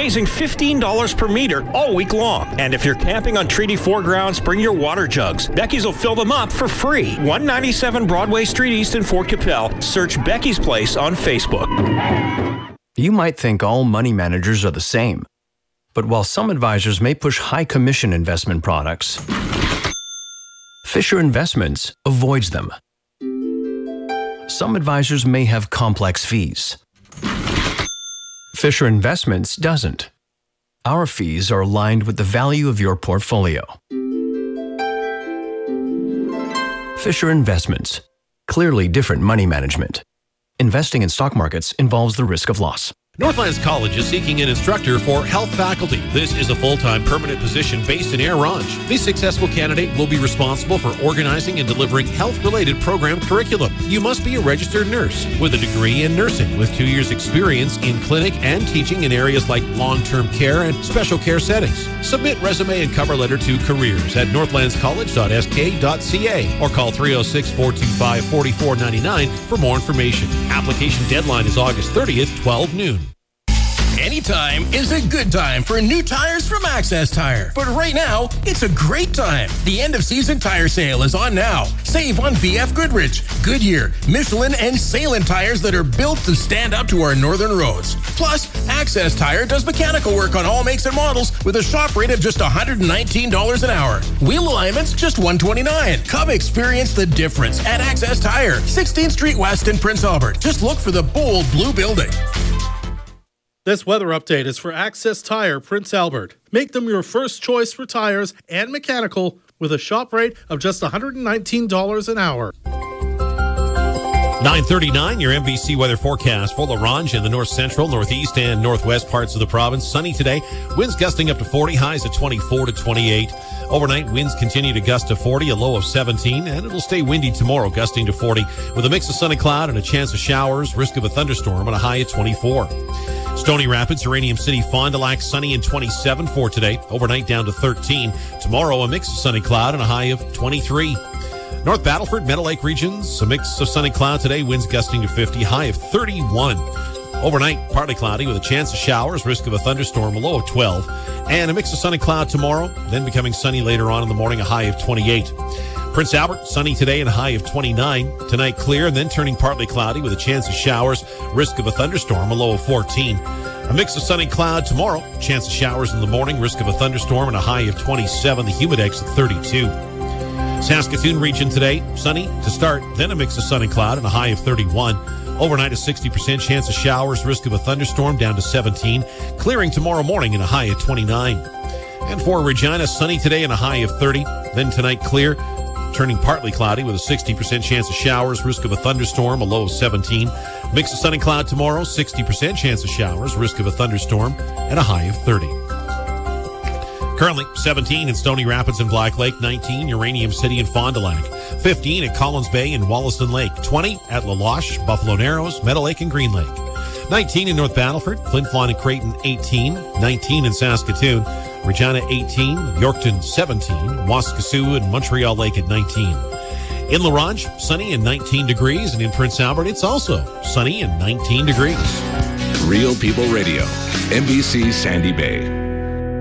amazing $15 per meter all week long. And if you're camping on Treaty 4 grounds, bring your water jugs. Becky's will fill them up for free. 197 Broadway Street East in Fort Capel. Search Becky's Place on Facebook. You might think all money managers are the same. But while some advisors may push high commission investment products, Fisher Investments avoids them. Some advisors may have complex fees. Fisher Investments doesn't. Our fees are aligned with the value of your portfolio. Fisher Investments. Clearly different money management. Investing in stock markets involves the risk of loss. Northlands College is seeking an instructor for health faculty. This is a full-time permanent position based in Air Ronge. The successful candidate will be responsible for organizing and delivering health-related program curriculum. You must be a registered nurse with a degree in nursing with 2 years experience in clinic and teaching in areas like long-term care and special care settings. Submit resume and cover letter to careers@northlandscollege.sk.ca or call 306-425-4499 for more information. Application deadline is August 30th, 12 noon. Anytime is a good time for new tires from Access Tire. But right now, it's a great time. The end-of-season tire sale is on now. Save on BF Goodrich, Goodyear, Michelin, and Salem tires that are built to stand up to our northern roads. Plus, Access Tire does mechanical work on all makes and models with a shop rate of just $119 an hour. Wheel alignments, just $129. Come experience the difference at Access Tire, 16th Street West in Prince Albert. Just look for the bold blue building. This weather update is for Access Tire, Prince Albert. Make them your first choice for tires and mechanical with a shop rate of just $119 an hour. 9:39, your MVC weather forecast for La Ronge in the north central, northeast, and northwest parts of the province. Sunny today, winds gusting up to 40, highs at 24 to 28. Overnight, winds continue to gust to 40, a low of 17, and it'll stay windy tomorrow, gusting to 40, with a mix of sun and cloud and a chance of showers, risk of a thunderstorm, and a high at 24. Stony Rapids, Uranium City, Fond du Lac, sunny and 27 for today. Overnight down to 13. Tomorrow, a mix of sun and cloud and a high of 23. North Battleford, Meadow Lake regions, a mix of sun and cloud today. Winds gusting to 50, high of 31. Overnight, partly cloudy with a chance of showers, risk of a thunderstorm, a low of 12. And a mix of sun and cloud tomorrow, then becoming sunny later on in the morning, a high of 28. Prince Albert, sunny today and a high of 29. Tonight, clear and then turning partly cloudy with a chance of showers, risk of a thunderstorm, a low of 14. A mix of sun and cloud tomorrow, chance of showers in the morning, risk of a thunderstorm, and a high of 27. The humidex at 32. Saskatoon region today, sunny to start, then a mix of sun and cloud and a high of 31. Overnight, a 60% chance of showers, risk of a thunderstorm, down to 17. Clearing tomorrow morning and a high of 29. And for Regina, sunny today and a high of 30. Then tonight, clear, turning partly cloudy with a 60% chance of showers, risk of a thunderstorm, a low of 17. Mix of sun and cloud tomorrow, 60% chance of showers, risk of a thunderstorm, and a high of 30. Currently, 17 in Stony Rapids and Black Lake, 19 Uranium City and Fond du Lac, 15 at Collins Bay and Wollaston Lake, 20 at La Loche, Buffalo Narrows, Meadow Lake, and Green Lake, 19 in North Battleford, Flin Flon and Creighton, 18, 19 in Saskatoon, Regina 18, Yorkton 17, Waskesiu and Montreal Lake at 19. In La Ronge, sunny and 19 degrees, and in Prince Albert, it's also sunny and 19 degrees. Real People Radio, NBC Sandy Bay.